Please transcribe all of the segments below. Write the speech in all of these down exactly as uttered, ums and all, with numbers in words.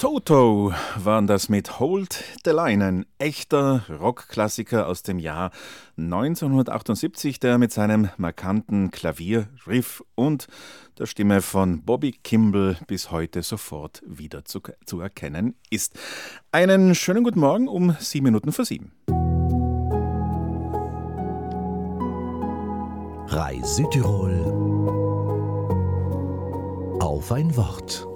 Toto waren das mit Hold the Line, ein echter Rockklassiker aus dem Jahr neunzehnhundertachtundsiebzig, der mit seinem markanten Klavierriff und der Stimme von Bobby Kimball bis heute sofort wieder zu, zu erkennen ist. Einen schönen guten Morgen um sieben Minuten vor sieben. Rai Südtirol auf ein Wort.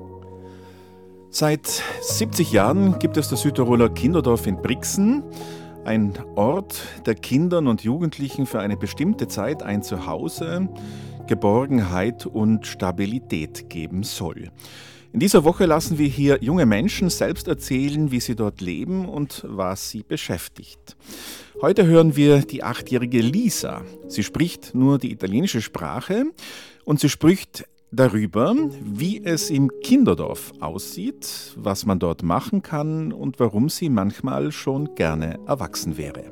Seit siebzig Jahren gibt es das Südtiroler Kinderdorf in Brixen, ein Ort, der Kindern und Jugendlichen für eine bestimmte Zeit ein Zuhause, Geborgenheit und Stabilität geben soll. In dieser Woche lassen wir hier junge Menschen selbst erzählen, wie sie dort leben und was sie beschäftigt. Heute hören wir die achtjährige Lisa. Sie spricht nur die italienische Sprache und sie spricht darüber, wie es im Kinderdorf aussieht, was man dort machen kann und warum sie manchmal schon gerne erwachsen wäre.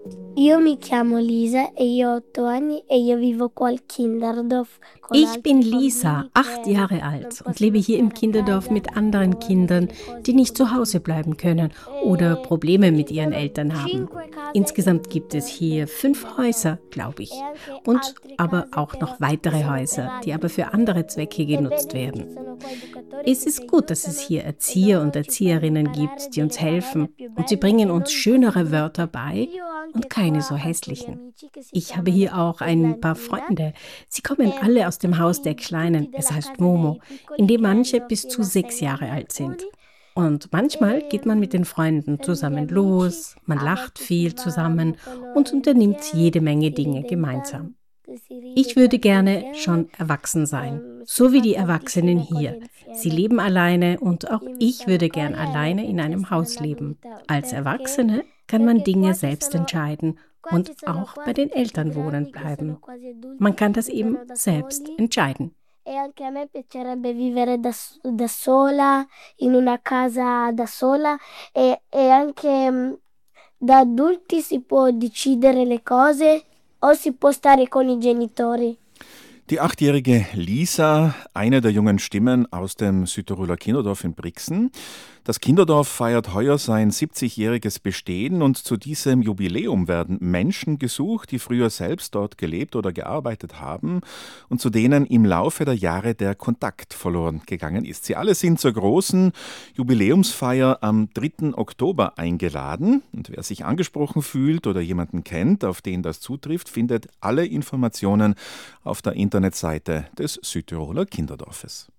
Io mi chiamo Lisa e io ho otto anni e io vivo qua al Kinderdorf. Ich bin Lisa, acht Jahre alt und lebe hier im Kinderdorf mit anderen Kindern, die nicht zu Hause bleiben können oder Probleme mit ihren Eltern haben. Insgesamt gibt es hier fünf Häuser, glaube ich, und aber auch noch weitere Häuser, die aber für andere Zwecke genutzt werden. Es ist gut, dass es hier Erzieher und Erzieherinnen gibt, die uns helfen und sie bringen uns schönere Wörter bei und keine so hässlichen. Ich habe hier auch ein paar Freunde. Sie kommen alle aus dem Haus der Kleinen, es heißt Momo, in dem manche bis zu sechs Jahre alt sind. Und manchmal geht man mit den Freunden zusammen los, man lacht viel zusammen und unternimmt jede Menge Dinge gemeinsam. Ich würde gerne schon erwachsen sein, so wie die Erwachsenen hier. Sie leben alleine und auch ich würde gern alleine in einem Haus leben. Als Erwachsene kann man Dinge selbst entscheiden und auch bei den Eltern wohnen bleiben. Man kann das eben selbst entscheiden. E anche a me piacerebbe vivere da, da sola, in una casa da sola e, e anche da adulti si può decidere le cose o si può stare con i genitori. Die achtjährige Lisa, eine der jungen Stimmen aus dem Südtiroler Kinderdorf in Brixen. Das Kinderdorf feiert heuer sein siebzigjähriges Bestehen und zu diesem Jubiläum werden Menschen gesucht, die früher selbst dort gelebt oder gearbeitet haben und zu denen im Laufe der Jahre der Kontakt verloren gegangen ist. Sie alle sind zur großen Jubiläumsfeier am dritten Oktober eingeladen und wer sich angesprochen fühlt oder jemanden kennt, auf den das zutrifft, findet alle Informationen auf der Internetseite des Südtiroler Kinderdorfes.